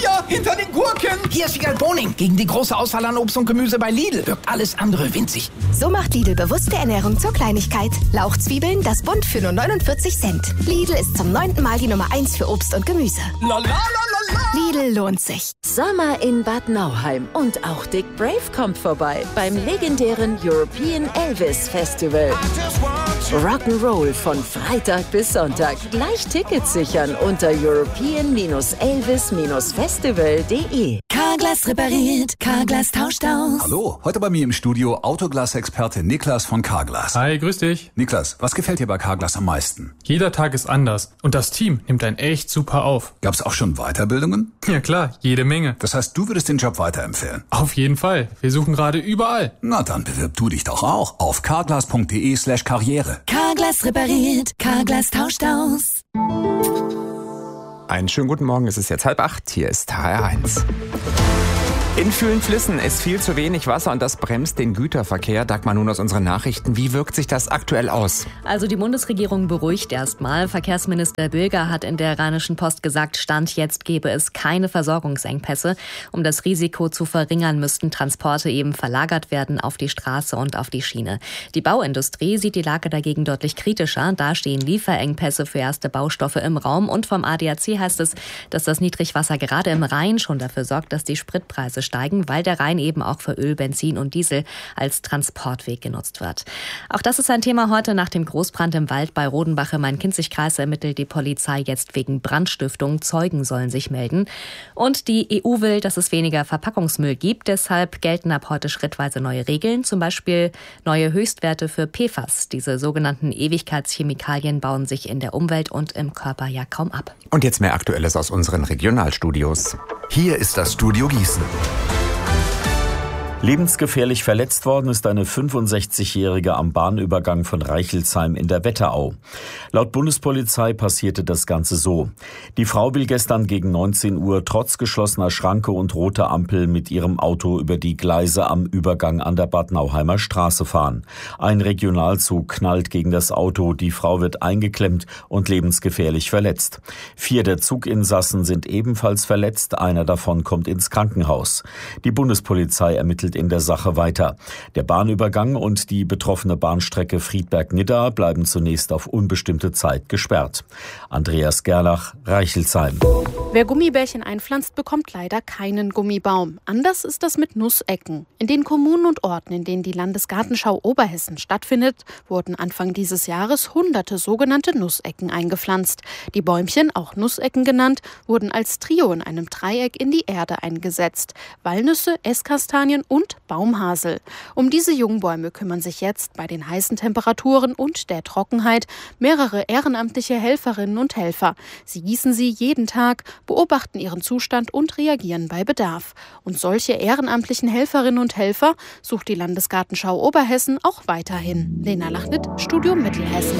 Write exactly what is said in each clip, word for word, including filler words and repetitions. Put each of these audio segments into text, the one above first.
Hier, hinter den Gurken. Hier ist Wiegald Boning. Gegen die große Auswahl an Obst und Gemüse bei Lidl wirkt alles andere winzig. So macht Lidl bewusste Ernährung zur Kleinigkeit. Lauchzwiebeln, das Bund für nur neunundvierzig Cent. Lidl ist zum neunten Mal die Nummer eins für Obst und Gemüse. La, la, la, la, la. Lidl lohnt sich. Sommer in Bad Nauheim und auch Dick Brave kommt vorbei beim legendären European Elvis Festival. Rock'n'Roll von Freitag bis Sonntag. Gleich Tickets sichern unter european elvis festival punkt de. Carglass repariert, Carglass tauscht aus. Hallo, heute bei mir im Studio Autoglas-Experte Niklas von Carglass. Hi, grüß dich. Niklas, was gefällt dir bei Carglass am meisten? Jeder Tag ist anders und das Team nimmt einen echt super auf. Gab's auch schon Weiterbildungen? Ja klar, jede Menge. Das heißt, du würdest den Job weiterempfehlen? Auf jeden Fall. Wir suchen gerade überall. Na dann bewirb du dich doch auch auf carglass.de slash karriere. Carglass repariert, Carglass tauscht aus. Einen schönen guten Morgen, es ist jetzt halb acht, hier ist H R eins. In vielen Flüssen ist viel zu wenig Wasser und das bremst den Güterverkehr. Dagmar, nun aus unseren Nachrichten. Wie wirkt sich das aktuell aus? Also die Bundesregierung beruhigt erstmal. Verkehrsminister Bilger hat in der Rheinischen Post gesagt, Stand jetzt gebe es keine Versorgungsengpässe. Um das Risiko zu verringern, müssten Transporte eben verlagert werden auf die Straße und auf die Schiene. Die Bauindustrie sieht die Lage dagegen deutlich kritischer. Da stehen Lieferengpässe für erste Baustoffe im Raum. Und vom A D A C heißt es, dass das Niedrigwasser gerade im Rhein schon dafür sorgt, dass die Spritpreise steigen, weil der Rhein eben auch für Öl, Benzin und Diesel als Transportweg genutzt wird. Auch das ist ein Thema heute. Nach dem Großbrand im Wald bei Rodenbach im Main-Kinzig-Kreis ermittelt die Polizei jetzt wegen Brandstiftung. Zeugen sollen sich melden. Und die E U will, dass es weniger Verpackungsmüll gibt. Deshalb gelten ab heute schrittweise neue Regeln, zum Beispiel neue Höchstwerte für P F A S. Diese sogenannten Ewigkeitschemikalien bauen sich in der Umwelt und im Körper ja kaum ab. Und jetzt mehr Aktuelles aus unseren Regionalstudios. Hier ist das Studio Gießen. Lebensgefährlich verletzt worden ist eine fünfundsechzigjährige am Bahnübergang von Reichelsheim in der Wetterau. Laut Bundespolizei passierte das Ganze so. Die Frau will gestern gegen neunzehn Uhr trotz geschlossener Schranke und roter Ampel mit ihrem Auto über die Gleise am Übergang an der Bad Nauheimer Straße fahren. Ein Regionalzug knallt gegen das Auto, die Frau wird eingeklemmt und lebensgefährlich verletzt. Vier der Zuginsassen sind ebenfalls verletzt, einer davon kommt ins Krankenhaus. Die Bundespolizei ermittelt in der Sache weiter. Der Bahnübergang und die betroffene Bahnstrecke Friedberg-Nidda bleiben zunächst auf unbestimmte Zeit gesperrt. Andreas Gerlach, Reichelsheim. Wer Gummibärchen einpflanzt, bekommt leider keinen Gummibaum. Anders ist das mit Nussecken. In den Kommunen und Orten, in denen die Landesgartenschau Oberhessen stattfindet, wurden Anfang dieses Jahres hunderte sogenannte Nussecken eingepflanzt. Die Bäumchen, auch Nussecken genannt, wurden als Trio in einem Dreieck in die Erde eingesetzt. Walnüsse, Esskastanien und Baumhasel. Um diese Jungbäume kümmern sich jetzt bei den heißen Temperaturen und der Trockenheit mehrere ehrenamtliche Helferinnen und Helfer. Sie gießen sie jeden Tag, beobachten ihren Zustand und reagieren bei Bedarf. Und solche ehrenamtlichen Helferinnen und Helfer sucht die Landesgartenschau Oberhessen auch weiterhin. Lena Lachnit, Studio Mittelhessen.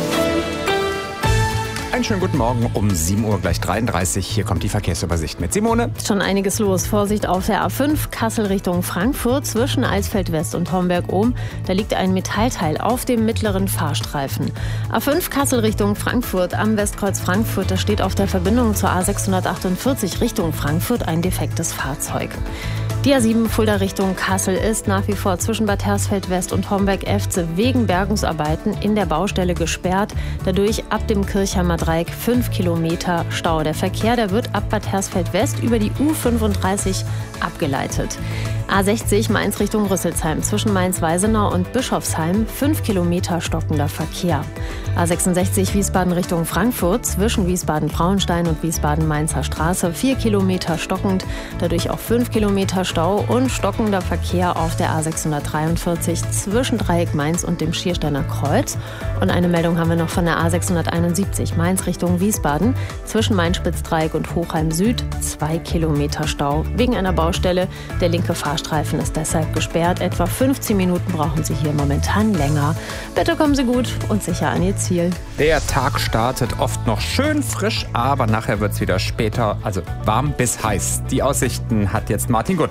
Einen schönen guten Morgen um sieben Uhr gleich dreiunddreißig. Hier kommt die Verkehrsübersicht mit Simone. Schon einiges los. Vorsicht auf der A fünf Kassel Richtung Frankfurt zwischen Eisfeld West und Homberg-Ohm. Da liegt ein Metallteil auf dem mittleren Fahrstreifen. A fünf Kassel Richtung Frankfurt am Westkreuz Frankfurt. Da steht auf der Verbindung zur A sechshundertachtundvierzig Richtung Frankfurt ein defektes Fahrzeug. Die A sieben Fulda Richtung Kassel ist nach wie vor zwischen Bad Hersfeld West und Homberg-Efze wegen Bergungsarbeiten in der Baustelle gesperrt. Dadurch ab dem Kirchheimer Dreieck fünf Kilometer Stau. Der Verkehr, der wird ab Bad Hersfeld West über die U fünfunddreißig abgeleitet. A sechzig Mainz Richtung Rüsselsheim zwischen Mainz-Weisenau und Bischofsheim fünf Kilometer stockender Verkehr. A sechsundsechzig Wiesbaden Richtung Frankfurt zwischen Wiesbaden-Frauenstein und Wiesbaden-Mainzer Straße vier Kilometer stockend, dadurch auch fünf Kilometer Stau und stockender Verkehr auf der A sechshundertdreiundvierzig zwischen Dreieck Mainz und dem Schiersteiner Kreuz. Und eine Meldung haben wir noch von der A sechshunderteinundsiebzig Mainz Richtung Wiesbaden zwischen Main-Spitzdreieck und Hochheim Süd zwei Kilometer Stau wegen einer Baustelle. Der linke Fahrstreifen ist deshalb gesperrt. Etwa fünfzehn Minuten brauchen Sie hier momentan länger. Bitte kommen Sie gut und sicher an Ihr Ziel. Der Tag startet oft noch schön frisch, aber nachher wird es wieder später, also warm bis heiß. Die Aussichten hat jetzt Martin Gutt.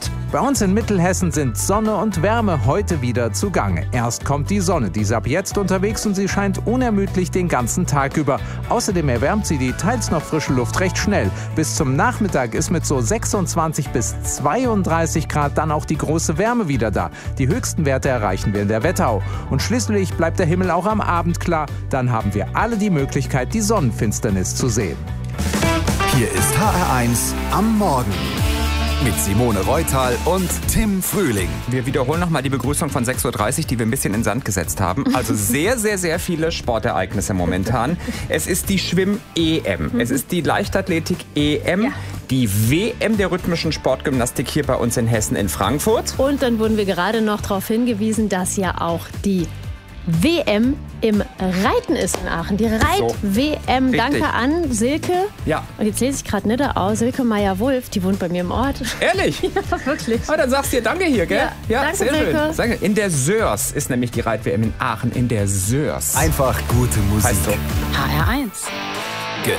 Bei uns in Mittelhessen sind Sonne und Wärme heute wieder zugange. Erst kommt die Sonne, die ist ab jetzt unterwegs und sie scheint unermüdlich den ganzen Tag über. Außerdem erwärmt sie die teils noch frische Luft recht schnell. Bis zum Nachmittag ist mit so sechsundzwanzig bis zweiunddreißig Grad dann auch die große Wärme wieder da. Die höchsten Werte erreichen wir in der Wetterau. Und schließlich bleibt der Himmel auch am Abend klar. Dann haben wir alle die Möglichkeit, die Sonnenfinsternis zu sehen. Hier ist H R eins am Morgen. Mit Simone Reutal und Tim Frühling. Wir wiederholen nochmal die Begrüßung von sechs Uhr dreißig, die wir ein bisschen in den Sand gesetzt haben. Also sehr, sehr, sehr viele Sportereignisse momentan. Es ist die Schwimm-E M, es ist die Leichtathletik-E M, ja. Die W M der rhythmischen Sportgymnastik hier bei uns in Hessen in Frankfurt. Und dann wurden wir gerade noch darauf hingewiesen, dass ja auch die W M im Reiten ist in Aachen. Die Reit-W M. So, danke an Silke. Ja. Und jetzt lese ich gerade nicht aus. Silke Meyer-Wulff, die wohnt bei mir im Ort. Ehrlich? Ja, wirklich. Ah, dann sagst du dir danke hier, gell? Ja, ja danke, sehr Silke. schön. In der Sörs ist nämlich die Reit-W M in Aachen. In der Sörs. Einfach gute Musik. Heißt so. H R eins.